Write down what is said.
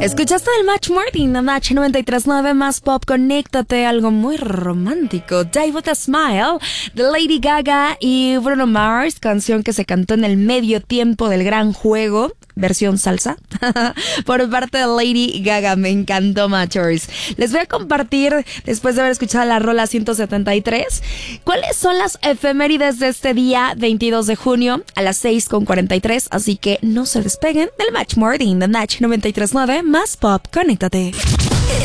Escuchaste el Match Martin, The Match 93.9 más pop, conéctate, algo muy romántico. Die with a Smile, de Lady Gaga y Bruno Mars, canción que se cantó en el medio tiempo del gran juego, versión salsa, por parte de Lady Gaga. Me encantó, Matchers. Les voy a compartir, después de haber escuchado la rola 173, cuáles son las efemérides de este día 22 de junio a las 6:43, así que no se despeguen del Match Martin, The Match 93.9 más pop, conéctate.